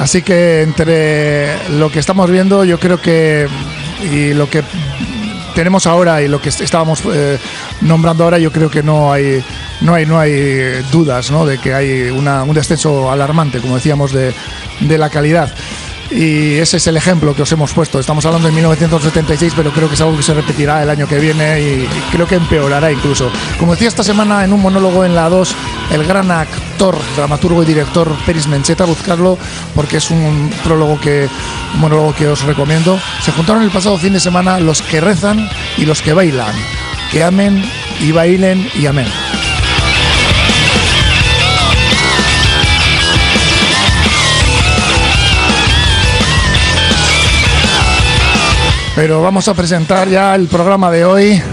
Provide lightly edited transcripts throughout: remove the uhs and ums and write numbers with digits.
Así que entre lo que estamos viendo, yo creo que, y lo que tenemos ahora y lo que estábamos nombrando ahora, yo creo que no hay dudas, ¿no?, de que hay un descenso alarmante, como decíamos, de la calidad. Y ese es el ejemplo que os hemos puesto. Estamos hablando de 1976, pero creo que es algo que se repetirá el año que viene y creo que empeorará incluso. Como decía esta semana en un monólogo en la 2, el gran actor, dramaturgo y director Peris Mencheta, buscarlo porque es un monólogo que os recomiendo. Se juntaron el pasado fin de semana los que rezan y los que bailan. Que amen y bailen y amén. Pero vamos a presentar ya el programa de hoy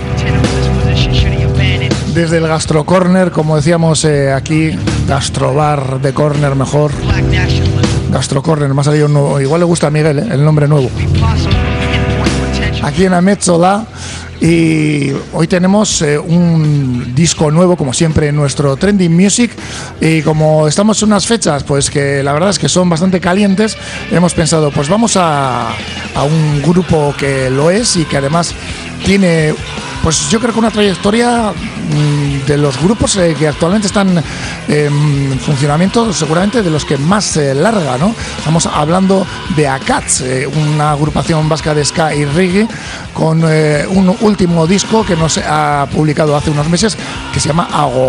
desde el Gastro Corner, como decíamos aquí, Gastrobar de Corner mejor. Gastro Corner, me ha salido nuevo. Igual le gusta a Miguel, el nombre nuevo. Aquí en Ametzola. Y hoy tenemos un disco nuevo, como siempre, en nuestro Trending Music. Y como estamos en unas fechas, pues que la verdad es que son bastante calientes, hemos pensado, pues vamos a un grupo que lo es y que además tiene, pues yo creo que una trayectoria de los grupos que actualmente están en funcionamiento, seguramente de los que más larga, ¿no? Estamos hablando de Akats, una agrupación vasca de ska y reggae, con un último disco que nos ha publicado hace unos meses que se llama Ago.